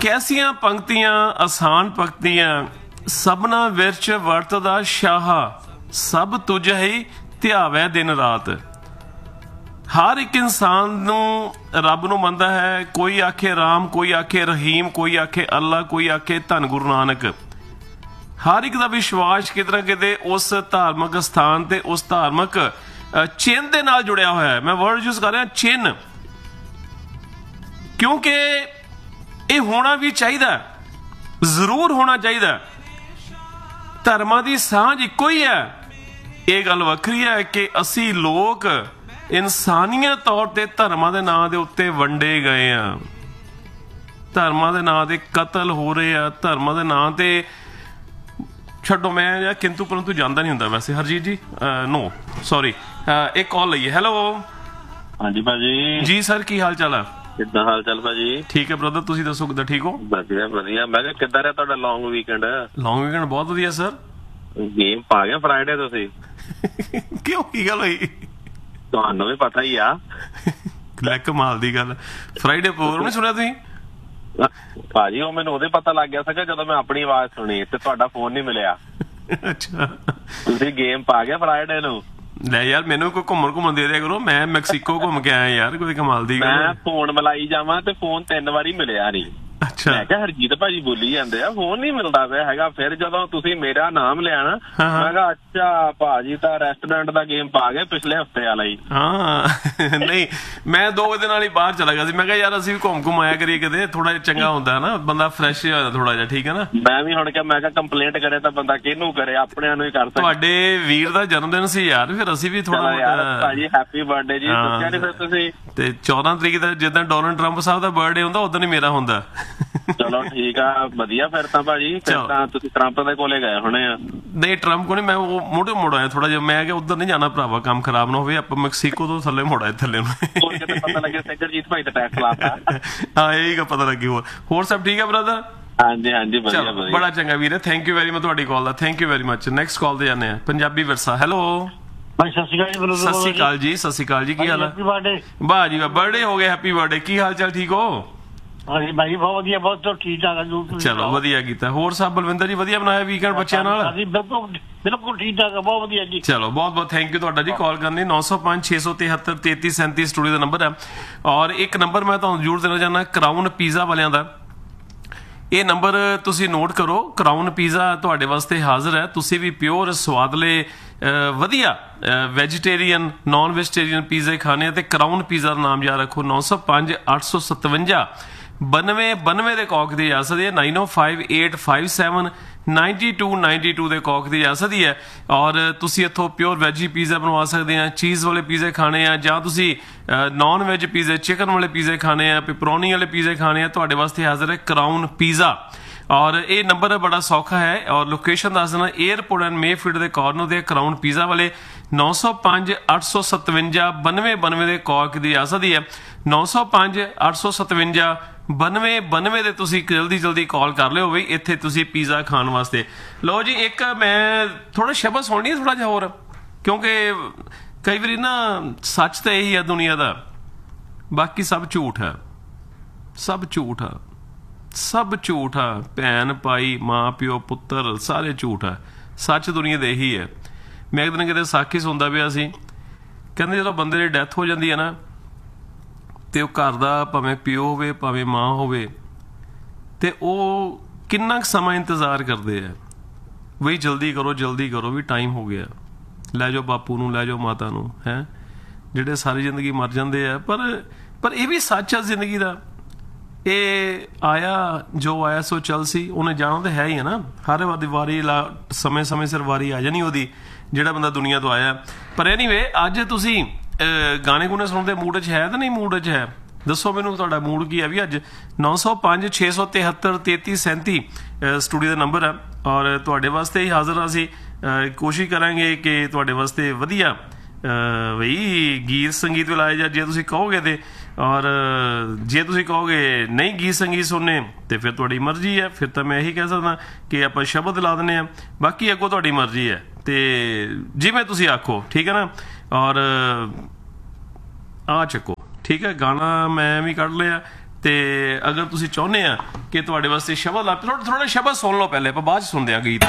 ਕੈਸੀਆਂ ਪੰਕਤੀਆਂ ਆਸਾਨ ਪੰਕਤੀਆਂ, ਸਭਨਾ ਵਿਰਚ ਵਰਤਦਾ ਸ਼ਾਹ, ਸਭ ਤੁਝ ਹੀ ਧਿਆਵੈ ਦਿਨ ਰਾਤ। ਹਰ ਇੱਕ ਇਨਸਾਨ ਨੂੰ ਰੱਬ ਨੂੰ ਮੰਨਦਾ ਹੈ। ਕੋਈ ਆਖੇ ਰਾਮ, ਕੋਈ ਆਖੇ ਰਹੀਮ, ਕੋਈ ਆਖੇ ਅੱਲਾ, ਕੋਈ ਆਖੇ ਧੰਨ ਗੁਰੂ ਨਾਨਕ। ਹਰ ਇੱਕ ਦਾ ਵਿਸ਼ਵਾਸ ਕਿਤੇ ਨਾ ਕਿਤੇ ਉਸ ਧਾਰਮਿਕ ਸਥਾਨ ਤੇ ਉਸ ਧਾਰਮਿਕ ਚਿੰਨ੍ਹ ਦੇ ਨਾਲ ਜੁੜਿਆ ਹੋਇਆ ਹੈ। ਮੈਂ ਵਰਡ ਯੂਜ਼ ਕਰ ਰਿਹਾ ਚਿੰਨ੍ਹ, ਕਿਉਂਕਿ ਇਹ ਹੋਣਾ ਵੀ ਚਾਹੀਦਾ, ਜ਼ਰੂਰ ਹੋਣਾ ਚਾਹੀਦਾ। ਧਰਮਾਂ ਦੀ ਸਾਂਝ ਇੱਕੋ ਹੀ ਹੈ। ਇਹ ਗੱਲ ਵੱਖਰੀ ਹੈ ਕਿ ਅਸੀਂ ਲੋਕ ਇਨਸਾਨੀਅਤ ਤੌਰ ਤੇ ਧਰਮਾਂ ਦੇ ਨਾਂ ਦੇ ਉੱਤੇ ਵੰਡੇ ਗਏ ਆ। ਧਰਮਾਂ ਦੇ ਨਾਂ ਤੇ ਕਤਲ ਹੋ ਰਹੇ ਆ, ਧਰਮਾਂ ਦੇ ਨਾਂ ਤੇ ਛੱਡੋ, ਮੈਂ ਯਾਰ ਕਿੰਤੂ ਪਰੰਤੂ ਜਾਂਦਾ ਨਹੀਂ ਹੁੰਦਾ ਵੈਸੇ। ਹਰਜੀਤ ਜੀ ਨੋ ਸੌਰੀ, ਇੱਕ ਕਾਲ ਲਈਏ। ਹੈਲੋ ਹਾਂਜੀ ਭਾਜੀ। ਜੀ ਸਰ, ਕੀ ਹਾਲ ਚਾਲ ਆ? ਕਿੱਦਾਂ ਹਾਲ ਚਾਲ ਭਾਜੀ? ਠੀਕ ਹੈ ਬ੍ਰਦਰ, ਤੁਸੀਂ ਦੱਸੋ ਕਿੱਦਾਂ? ਠੀਕ ਹੋ? ਵਧੀਆ ਵਧੀਆ। ਮੈਂ ਕਿਹਾ ਕਿੱਦਾਂ ਰਿਹਾ ਤੁਹਾਡਾ ਲੌਂਗ ਵੀਕਐਂਡ? ਲੌਂਗ ਵੀਕਐਂਡ ਬਹੁਤ ਵਧੀਆ ਸਰ। ਗੇਮ ਪਾ ਗਏ ਫਰਾਈਡੇ ਤੁਸੀਂ? ਕਿਉਂ, ਕੀ ਗੱਲ ਹੋਈ? ਤੁਹਾਨੂੰ ਵੀ ਪਤਾ ਹੀ ਆ। ਲੈ ਕਮਾਲ ਦੀ ਗੱਲ, ਫਰਾਈਡੇ ਪ੍ਰੋਗਰਾਮ ਨਹੀਂ ਸੁਣਿਆ ਤੁਸੀਂ? ਭਾਜੀ ਉਹ ਮੈਨੂੰ ਉਹਦੇ ਪਤਾ ਲੱਗ ਗਿਆ ਸੀਗਾ ਜਦੋਂ ਮੈਂ ਆਪਣੀ ਆਵਾਜ਼ ਸੁਣੀ ਤੇ ਤੁਹਾਡਾ ਫੋਨ ਨਹੀਂ ਮਿਲਿਆ। ਅੱਛਾ, ਤੁਸੀਂ ਗੇਮ ਪਾ ਗਏ ਫਰਾਈਡੇ ਨੂੰ? ਲੈ ਯਾਰ ਮੈਨੂੰ ਕੋਈ ਘੁੰਮਣ ਦੇ ਦਿਆ ਕਰੋ, ਮੈਂ ਮੈਕਸੀਕੋ ਘੁੰਮ ਕੇ ਆਇਆ ਯਾਰ, ਕੋਈ ਕਮਾਲ ਦੀ ਗੱਲ। ਮੈਂ ਫੋਨ ਮਿਲਾਈ ਜਾਵਾਂ ਤੇ ਫੋਨ 3 ਵਾਰੀ ਮਿਲਿਆ ਨਹੀਂ। ਅੱਛਾ, ਮੈਂ ਕਿਹਾ ਹਰਜੀਤ ਭਾਜੀ ਬੋਲੀ ਜਾਂਦੇ ਆ, ਫੋਨ ਨਹੀਂ ਮਿਲਦਾ ਪਿਆ ਹੈਗਾ। ਫਿਰ ਜਦੋਂ ਤੁਸੀਂ ਮੇਰਾ ਨਾਮ ਲਿਆ ਨਾ, ਮੈਂ ਕਿਹਾ ਅੱਛਾ ਭਾਜੀ ਤਾਂ ਰੈਸਟੋਰੈਂਟ ਦਾ ਗੇਮ ਪਾ ਗਏ ਪਿਛਲੇ ਹਫਤੇ ਵਾਲਾ ਹੀ। ਹਾਂ ਨਹੀਂ, ਮੈਂ 2 ਦਿਨ ਨਾਲ ਹੀ ਬਾਹਰ ਚਲਾ ਗਿਆ ਸੀ। ਮੈਂ ਕਿਹਾ ਯਾਰ ਅਸੀਂ ਵੀ ਘੁੰਮ ਆਇਆ ਕਰੀਏ ਕਿਤੇ, ਥੋੜਾ ਜਿਹਾ ਚੰਗਾ ਹੁੰਦਾ ਨਾ, ਬੰਦਾ ਫਰੈਸ਼ ਹੋ ਜਾਂਦਾ ਥੋੜਾ ਜਿਹਾ। ਠੀਕ ਹੈ ਨਾ? ਮੈਂ ਵੀ ਹੁਣ ਕਿਹਾ, ਮੈਂ ਕਿਹਾ ਕੰਪਲੇਂਟ ਕਰੇ ਤਾਂ ਬੰਦਾ ਕਿਹਨੂੰ ਕਰੇ, ਆਪਣਿਆਂ ਨੂੰ ਹੀ ਕਰ ਸਕਦਾ। ਤੁਹਾਡੇ ਵੀਰ ਦਾ ਜਨਮ ਦਿਨ ਸੀ ਯਾਰ, ਫਿਰ ਅਸੀਂ ਵੀ ਥੋੜਾ ਭਾਜੀ ਹੈਪੀ ਬਰਥਡੇ ਜੀ। ਦੱਸਿਆ ਨੀ ਫਿਰ ਤੁਸੀਂ? ਤੇ 14 ਤਰੀਕ ਦਾ ਜਿੱਦਾਂ ਡੋਨਲਡ ਟਰੰਪ ਸਾਹਿਬ ਦਾ ਬਰਥਡੇ ਹੁੰਦਾ, ਉਦੋਂ ਹੀ ਮੇਰਾ ਹੁੰਦਾ। ਚਲੋ ਠੀਕ ਆ, ਵਧੀਆ। ਫਿਰ ਤਾਂ ਭਾਜੀ ਫਿਰ ਤਾਂ ਤੁਸੀਂ ਟਰੰਪ ਦੇ ਕੋਲੇ ਗਏ ਹੋਣੇ ਆ। ਨਹੀਂ ਟਰੰਪ ਕੋਲ ਨਹੀਂ, ਮੈਂ ਉਹ ਮੁੜ ਆਇਆ ਥੋੜਾ ਜਿਹਾ। ਮੈਂ ਕਿਹਾ ਉੱਧਰ ਨਹੀਂ ਜਾਣਾ ਭਰਾਵਾ, ਕੰਮ ਖਰਾਬ ਨਾ ਹੋਵੇ। ਆਪਾਂ ਮੈਕਸੀਕੋ ਤੋਂ ਥੱਲੇ ਮੁੜ ਆਏ ਥੱਲੇ ਨੂੰ। ਹੋਰ ਕਿਤੇ ਪਤਾ ਲੱਗੇ ਸਿੰਗਰਜੀਤ ਭਾਈ ਦਾ ਟੈਕਸ ਲਾਤਾ। ਹਾਂ ਇਹੀ ਪਤਾ ਲੱਗੀ। ਹੋਰ ਸਭ ਠੀਕ ਹੈ ਬ੍ਰਦਰ? ਹਾਂਜੀ ਹਾਂਜੀ ਵਧੀਆ ਵਧੀਆ, ਬੜਾ ਚੰਗਾ ਵੀਰ। ਥੈਂਕ ਯੂ ਵੈਰੀ ਮਚ ਤੁਹਾਡੀ ਕਾਲ ਦਾ, thank you very much. Next call ਤੇ ਜਾਂਦੇ ਆ। ਪੰਜਾਬੀ ਵਿਰਸਾ। ਹੈਲੋ ਸਤਿ ਸ਼੍ਰੀ ਅਕਾਲ ਜੀ। ਸਤਿ ਸ਼੍ਰੀ ਅਕਾਲ ਜੀ। ਸਤਿ ਸ਼੍ਰੀ ਅਕਾਲ ਜੀ, ਕੀ ਹਾਲ ਹੈ? ਵਾਹ ਜੀ ਵਾਹ, ਬਰਥਡੇ ਹੋ ਗਿਆ, ਹੈਪੀ ਬਰਥਡੇ। ਕੀ ਹਾਲ ਚਾਲ, ਠੀਕ ਹੋ? ਹਾਂਜੀ ਭਾਈ ਬਹੁਤ ਵਧੀਆ, ਬਹੁਤ ਠੀਕ ਠਾਕ। ਚਲੋ ਵਧੀਆ ਕੀਤਾ। ਹੋਰ ਸਭ ਬਲਵਿੰਦਰ ਜੀ ਵਧੀਆ ਬਣਾਇਆ ਵੀਕਐਂਡ ਬੱਚਿਆਂ ਨਾਲ? ਬਿਲਕੁਲ ਠੀਕ ਠਾਕ, ਬਹੁਤ ਵਧੀਆ ਜੀ। ਚਲੋ ਬਹੁਤ ਬਹੁਤ ਥੈਂਕ ਯੂ ਤੁਹਾਡਾ ਜੀ ਕਾਲ ਕਰਨ ਲਈ। 905 673 3337 ਸਟੂਡੀਓ ਦਾ ਨੰਬਰ ਹੈ। ਔਰ ਇੱਕ ਨੰਬਰ ਮੈਂ ਤੁਹਾਨੂੰ ਜ਼ਰੂਰ ਦੇਣਾ ਚਾਹੁੰਦਾ, ਕਰਾਊਨ ਪੀਜ਼ਾ ਵਾਲਿਆਂ ਦਾ। ਇਹ ਨੰਬਰ ਤੁਸੀਂ ਨੋਟ ਕਰੋ। ਕਰਾਊਨ ਪੀਜ਼ਾ ਤੁਹਾਡੇ ਵਾਸਤੇ ਹਾਜ਼ਰ ਹੈ। ਤੁਸੀਂ ਵੀ ਪਿਓਰ ਸਵਾਦਲੇ ਵਧੀਆ ਵੈਜੀਟੇਰੀਅਨ ਨੋਨ ਵੈਜੀਟੇਰੀਅਨ ਪੀਜ਼ੇ ਖਾਣੇ ਆ ਤੇ ਕਰਾਊਨ ਪੀਜ਼ਾ ਦਾ ਨਾਮ ਯਾਦ ਰੱਖੋ। 905 857 92 ਦੇ ਕੌਕ ਦੀ ਜਾ ਸਕਦੀ ਹੈ। 905857 9292 ਦੇ ਕੌਕ ਦੀ ਜਾ ਸਕਦੀ ਹੈ। ਔਰ ਤੁਸੀਂ ਇੱਥੋਂ ਪਿਓਰ ਵੈਜੀ ਪੀਜ਼ਾ ਬਣਵਾ ਸਕਦੇ ਆ, ਚੀਜ਼ ਵਾਲੇ ਪੀਜ਼ੇ ਖਾਣੇ ਆ, ਜਾਂ ਤੁਸੀਂ ਨੌਨ ਵੈਜ ਪੀਜ਼ੇ, ਚਿਕਨ ਵਾਲੇ ਪੀਜ਼ੇ ਖਾਣੇ ਆ, ਪਿਪਰੋਨੀ ਵਾਲੇ ਪੀਜ਼ੇ ਖਾਣੇ ਆ, ਤੁਹਾਡੇ ਵਾਸਤੇ ਹਾਜ਼ਰ ਹੈ ਕਰਾਊਨ ਪੀਜ਼ਾ। ਔਰ ਇਹ ਨੰਬਰ ਬੜਾ ਸੌਖਾ ਹੈ। ਔਰ ਲੋਕੇਸ਼ਨ ਦੱਸ ਦੇਣਾ, ਏਅਰਪੋਰਟ ਐਂਡ ਮੇਫੀਲਡ ਦੇ ਕਾਰਨਰ ਤੇ ਕਰਾਊਨ ਪੀਜ਼ਾ ਵਾਲੇ। 905 857 92 ਦੇ ਕੌਕ ਦੀ ਜਾ ਸਕਦੀ ਹੈ। 905 857 92 ਦੇ ਤੁਸੀਂ ਜਲਦੀ ਕਾਲ ਕਰ ਲਿਓ ਬਈ, ਇੱਥੇ ਤੁਸੀਂ ਪੀਜ਼ਾ ਖਾਣ ਵਾਸਤੇ। ਲਓ ਜੀ, ਇੱਕ ਮੈਂ ਥੋੜਾ ਸ਼ਬਦ ਸੁਣਨੀ ਥੋੜਾ ਜਿਹਾ ਹੋਰ, ਕਿਉਂਕਿ ਕਈ ਵਾਰੀ ਨਾ ਸੱਚ ਤਾਂ ਇਹੀ ਹੈ ਦੁਨੀਆ ਦਾ, ਬਾਕੀ ਸਭ ਝੂਠ ਹੈ। ਸਭ ਝੂਠ ਆ, ਸਭ ਝੂਠ ਆ। ਭੈਣ ਭਾਈ, ਮਾਂ ਪਿਓ, ਪੁੱਤਰ, ਸਾਰੇ ਝੂਠ ਆ। ਸੱਚ ਦੁਨੀਆ ਦੇ ਇਹੀ ਹੈ। ਮੈਂ ਇੱਕ ਦਿਨ ਕਿਤੇ ਸਾਖੀ ਸੁਣਦਾ ਪਿਆ ਸੀ, ਕਹਿੰਦੇ ਜਦੋਂ ਬੰਦੇ ਦੀ ਡੈਥ ਹੋ ਜਾਂਦੀ ਹੈ ਨਾ, ਤੇ ਉਹ ਘਰ ਦਾ ਭਾਵੇਂ ਪਿਓ ਹੋਵੇ ਭਾਵੇਂ ਮਾਂ ਹੋਵੇ, ਤੇ ਉਹ ਕਿੰਨਾ ਕੁ ਸਮਾਂ ਇੰਤਜ਼ਾਰ ਕਰਦੇ ਆ, ਬਈ ਜਲਦੀ ਕਰੋ ਵੀ ਟਾਈਮ ਹੋ ਗਿਆ, ਲੈ ਜਾਓ ਬਾਪੂ ਨੂੰ, ਲੈ ਜਾਓ ਮਾਤਾ ਨੂੰ। ਹੈ ਜਿਹੜੇ ਸਾਰੀ ਜ਼ਿੰਦਗੀ ਮਰ ਜਾਂਦੇ ਆ। ਪਰ ਇਹ ਵੀ ਸੱਚ ਆ ਜ਼ਿੰਦਗੀ ਦਾ। ਇਹ ਆਇਆ ਜੋ ਆਇਆ ਸੋ ਚੱਲ ਸੀ, ਉਹਨੇ ਜਾਣਾ ਤਾਂ ਹੈ ਹੀ ਹੈ ਨਾ। ਹਰ ਵਾਰੀ ਸਮੇਂ ਸਿਰ ਵਾਰੀ ਆ ਜਾਣੀ ਉਹਦੀ, ਜਿਹੜਾ ਬੰਦਾ ਦੁਨੀਆ ਤੋਂ ਆਇਆ। ਪਰ ਐਨੀਵੇ, ਅੱਜ ਤੁਸੀਂ ਗਾਣੇ ਗੁਣੇ ਸੁਣਨ ਦੇ ਮੂਡ 'ਚ ਹੈ ਤਾਂ ਨਹੀਂ ਮੂਡ 'ਚ ਹੈ? ਦੱਸੋ ਮੈਨੂੰ ਤੁਹਾਡਾ ਮੂਡ ਕੀ ਹੈ ਵੀ ਅੱਜ। 905 673 3337 ਸਟੂਡੀਓ ਦਾ ਨੰਬਰ ਹੈ। ਔਰ ਤੁਹਾਡੇ ਵਾਸਤੇ ਹੀ ਹਾਜ਼ਰ ਹਾਂ ਅਸੀਂ। ਕੋਸ਼ਿਸ਼ ਕਰਾਂਗੇ ਕਿ ਤੁਹਾਡੇ ਵਾਸਤੇ ਵਧੀਆ ਬਈ ਗੀਤ ਸੰਗੀਤ ਵੀ ਲਾਏ ਜਾ, ਜੇ ਤੁਸੀਂ ਕਹੋਗੇ ਤੇ। ਔਰ ਜੇ ਤੁਸੀਂ ਕਹੋਗੇ ਨਹੀਂ ਗੀਤ ਸੰਗੀਤ ਸੁਣਨੇ, ਤੇ ਫਿਰ ਤੁਹਾਡੀ ਮਰਜ਼ੀ ਹੈ। ਫਿਰ ਤਾਂ ਮੈਂ ਇਹੀ ਕਹਿ ਸਕਦਾ ਕਿ ਆਪਾਂ ਸ਼ਬਦ ਲਾ ਦਿੰਦੇ ਹਾਂ, ਬਾਕੀ ਅੱਗੋਂ ਤੁਹਾਡੀ ਮਰਜ਼ੀ ਹੈ। ਤੇ ਜਿਵੇਂ ਤੁਸੀਂ ਆਖੋ, ਠੀਕ ਹੈ ਨਾ। ਔਰ ਆ ਚੱਕੋ, ਠੀਕ ਹੈ। ਗਾਣਾ ਮੈਂ ਵੀ ਕੱਢ ਲਿਆ ਤੇ ਅਗਰ ਤੁਸੀਂ ਚਾਹੁੰਦੇ ਆ ਕਿ ਤੁਹਾਡੇ ਵਾਸਤੇ ਸ਼ਬਦ ਲਾ ਥੋੜਾ ਸ਼ਬਦ ਸੁਣ ਲਓ ਪਹਿਲੇ, ਆਪਾਂ ਬਾਅਦ ਚ ਸੁਣਦੇ ਆ ਗੀਤ।